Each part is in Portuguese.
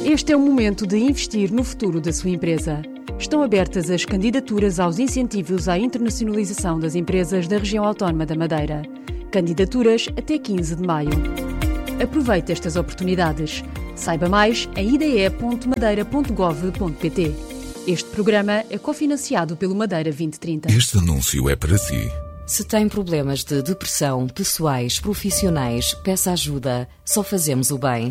Este é o momento de investir no futuro da sua empresa. Estão abertas as candidaturas aos incentivos à internacionalização das empresas da região autónoma da Madeira. Candidaturas até 15 de maio. Aproveite estas oportunidades. Saiba mais em idee.madeira.gov.pt. Este programa é cofinanciado pelo Madeira 2030. Este anúncio é para si. Se tem problemas de depressão, pessoais, profissionais, peça ajuda. Só fazemos o bem.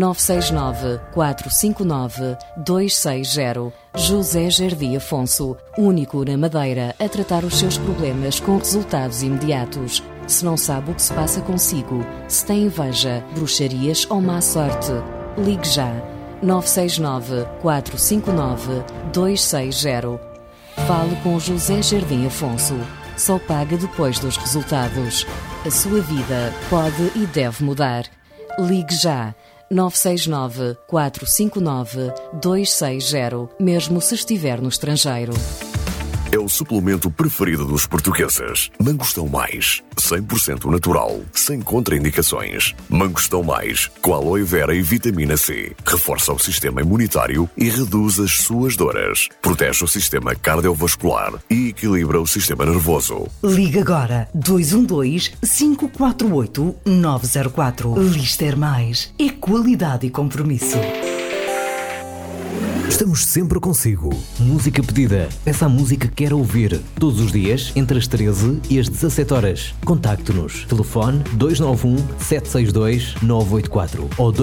969-459-260. José Jardim Afonso, único na Madeira a tratar os seus problemas com resultados imediatos. Se não sabe o que se passa consigo, se tem inveja, bruxarias ou má sorte, ligue já. 969-459-260. Fale com José Jardim Afonso. Só paga depois dos resultados. A sua vida pode e deve mudar. Ligue já. 969-459-260, mesmo se estiver no estrangeiro. É o suplemento preferido dos portugueses. Mangostão Mais, 100% natural, sem contraindicações. Mangostão Mais, com aloe vera e vitamina C. Reforça o sistema imunitário e reduz as suas dores. Protege o sistema cardiovascular e equilibra o sistema nervoso. Liga agora 212-548-904. Lister Mais. É qualidade e compromisso. Estamos sempre consigo. Música pedida. Peça a música que quer ouvir. Todos os dias, entre as 13 e as 17 horas. Contacte-nos. Telefone 291-762-984 ou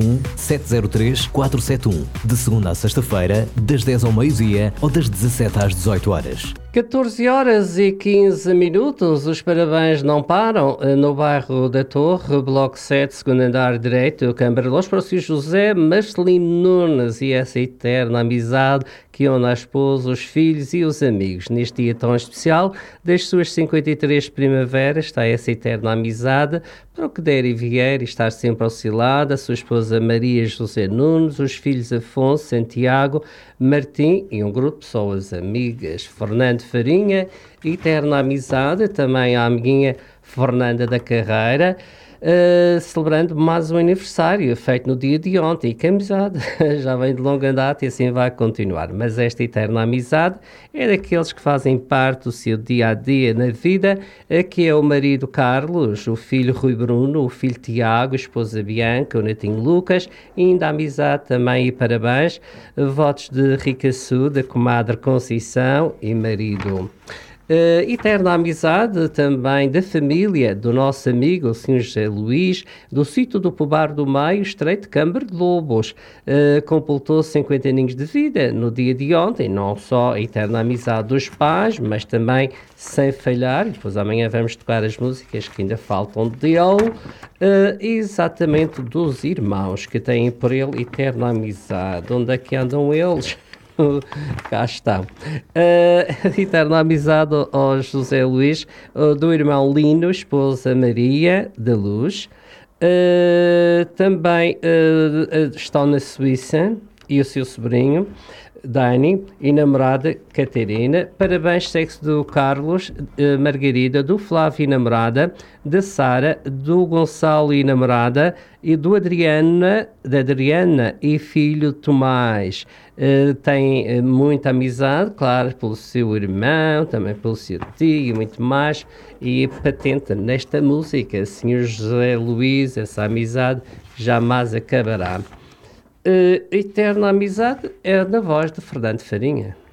291-703-471. De segunda a sexta-feira, das 10 ao meio-dia ou das 17 às 18 horas. 14 horas e 15 minutos, os parabéns não param no bairro da Torre, bloco 7, segundo andar direito, Câmara Lós, para o Sr. José Marcelino Nunes e essa eterna amizade que une a esposa, os filhos e os amigos. Neste dia tão especial, das suas 53 primaveras, está essa eterna amizade, para o que der e vier, e estar sempre oscilada, a sua esposa Maria José Nunes, os filhos Afonso, Santiago, Martim e um grupo de pessoas amigas. Fernando Farinha, eterna amizade, também a amiguinha Fernanda da Carreira, celebrando mais um aniversário feito no dia de ontem, e que a amizade já vem de longa data e assim vai continuar. Mas esta eterna amizade é daqueles que fazem parte do seu dia-a-dia na vida, que é o marido Carlos, o filho Rui Bruno, o filho Tiago, a esposa Bianca, o netinho Lucas, e ainda a amizade também e parabéns, votos de Ricaçu, da comadre Conceição e marido. Eterna amizade também da família do nosso amigo, o Sr. José Luís, do sítio do Pobar do Meio, Estreito de Câmara de Lobos. Completou 50 aninhos de vida no dia de ontem, não só a eterna amizade dos pais, mas também sem falhar, e depois amanhã vamos tocar as músicas que ainda faltam dele, exatamente dos irmãos que têm por ele eterna amizade. Onde é que andam eles? Cá estão. Eterna amizade ao José Luís, do irmão Lino, esposa Maria da Luz. Também estão na Suíça e o seu sobrinho Dani e namorada Catarina. Parabéns, sexo do Carlos, Margarida, do Flávio e namorada, da Sara, do Gonçalo e namorada, e do da Adriana e filho Tomás. Tem muita amizade, claro, pelo seu irmão, também pelo seu tio e muito mais, e patente nesta música, Sr. José Luís, essa amizade jamais acabará. Eterna amizade é na voz de Fernando Farinha.